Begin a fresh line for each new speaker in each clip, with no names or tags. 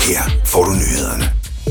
Her får du nyhederne.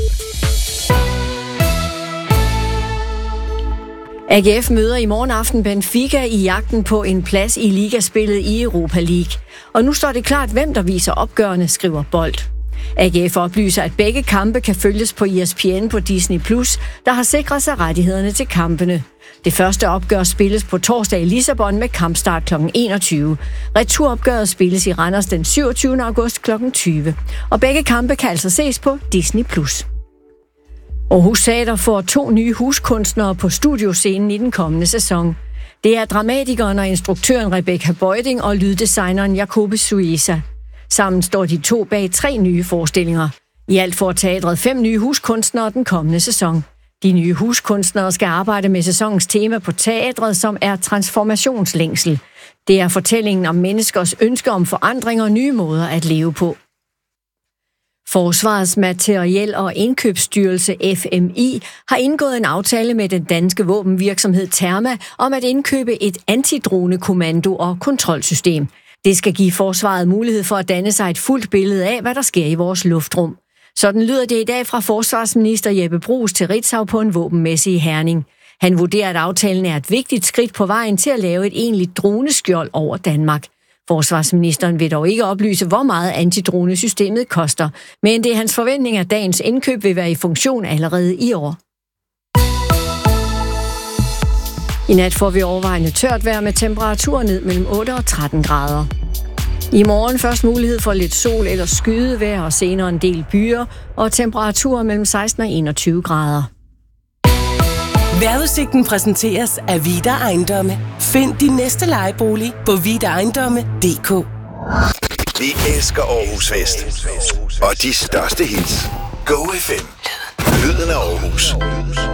AGF møder i morgen aften Benfica i jagten på en plads i ligaspillet i Europa League. Og nu står det klart, hvem der viser opgørende, skriver Bold. AGF oplyser, at begge kampe kan følges på ESPN på Disney+, der har sikret sig rettighederne til kampene. Det første opgør spilles på torsdag i Lissabon med kampstart kl. 21. Returopgøret spilles i Randers den 27. august kl. 20. Og begge kampe kan altså ses på Disney+. Aarhus Teater får 2 nye huskunstnere på studioscenen i den kommende sæson. Det er dramatikeren og instruktøren Rebecca Bøjding og lyddesigneren Jacobe Suisa. Sammen står de 2 bag 3 nye forestillinger. I alt får teatret 5 nye huskunstnere den kommende sæson. De nye huskunstnere skal arbejde med sæsonens tema på teatret, som er transformationslængsel. Det er fortællingen om menneskers ønske om forandring og nye måder at leve på. Forsvarets Materiel- og Indkøbsstyrelse FMI har indgået en aftale med den danske våbenvirksomhed Therma om at indkøbe et antidronekommando- og kontrolsystem. Det skal give forsvaret mulighed for at danne sig et fuldt billede af, hvad der sker i vores luftrum. Sådan lyder det i dag fra forsvarsminister Jeppe Bruus til Ritzau på en våbenmesse i Herning. Han vurderer, at aftalen er et vigtigt skridt på vejen til at lave et egentligt droneskjold over Danmark. Forsvarsministeren vil dog ikke oplyse, hvor meget antidronesystemet koster, men det er hans forventning, at dagens indkøb vil være i funktion allerede i år. I nat får vi overvejende tørt vejr med temperaturer ned mellem 8 og 13 grader. I morgen først mulighed for lidt sol eller skydevejr og senere en del byer og temperaturer mellem 16 og 21 grader.
Vejrudsigten præsenteres af Vida Ejendomme. Find din næste lejebolig på vidaejendomme.dk.
Vi elsker Aarhus Fest. Og de største hits. Go FM. Lyden af Aarhus.